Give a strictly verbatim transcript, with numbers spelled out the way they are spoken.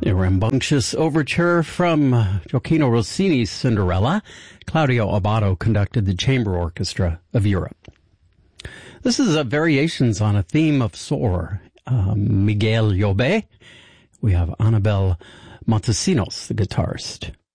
A rambunctious overture from Gioacchino Rossini's Cinderella. Claudio Abbado conducted the Chamber Orchestra of Europe. This is a variations on a theme of Sor, um, Miguel Llobet. We have Anabel Montesinos, the guitarist.